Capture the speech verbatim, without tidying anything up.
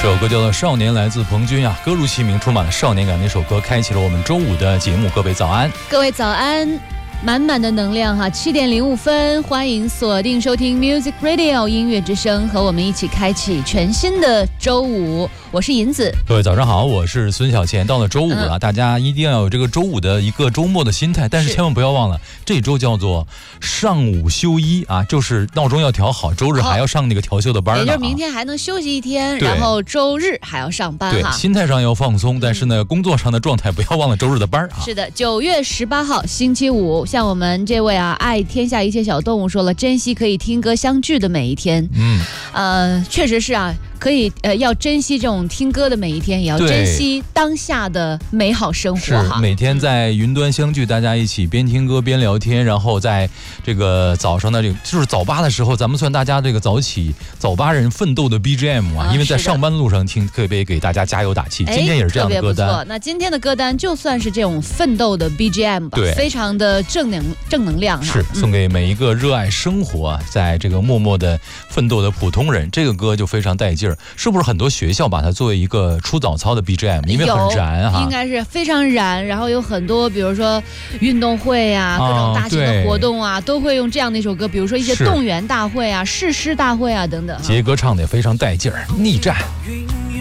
这首歌叫做《少年》，来自彭军啊，歌如其名，充满了少年感的一首歌，开启了我们周五的节目。各位早安， 各位早安，满满的能量哈，七点零五分，欢迎锁定收听 Music Radio 音乐之声，和我们一起开启全新的周五。我是银子， 各位早上好，我是孙小倩。到了周五了、嗯，大家一定要有这个周五的一个周末的心态，但是千万不要忘了，这周叫做上午休一啊，就是闹钟要调好，周日还要上那个调休的班呢、啊， 也就是明天还能休息一天，然后周日还要上班对， 哈。 心态上要放松，但是呢，嗯、工作上的状态不要忘了周日的班啊。 是的，九月十八号星期五，像我们这位啊爱天下一切小动物说了，珍惜可以听歌相聚的每一天。嗯，呃，确实是啊。可以呃，要珍惜这种听歌的每一天，也要珍惜当下的美好生活哈。 是每天在云端相聚，大家一起边听歌边聊天，然后在这个早上的这个就是早八的时候，咱们算大家这个早起早八人奋斗的 B G M 啊，啊因为在上班路上听，特别给大家加油打气。今天也是这样的歌单。 特别不错。那今天的歌单就算是这种奋斗的 B G M 吧， 对， 非常的正能正能量哈。 是送给每一个热爱生活、啊、在这个默默的奋斗的普通人。这个歌就非常带劲儿。是不是很多学校把它作为一个出早操的 B G M， 因为很燃哈， 应该是非常燃。然后有很多，比如说运动会啊，各种大型的活动啊，都会用这样的一首歌。比如说一些动员大会啊、誓师大会啊等等。 杰哥唱的也非常带劲儿，逆战。